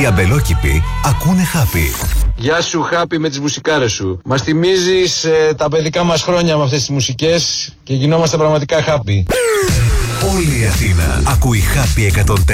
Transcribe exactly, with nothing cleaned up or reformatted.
Οι αμπελόκηποι ακούνε Happy. Γεια σου Happy με τις μουσικάρες σου. Μας θυμίζεις ε, τα παιδικά μας χρόνια με αυτές τις μουσικές και γινόμαστε πραγματικά happy. Όλη η Αθήνα ακούει Happy εκατόν τέσσερα.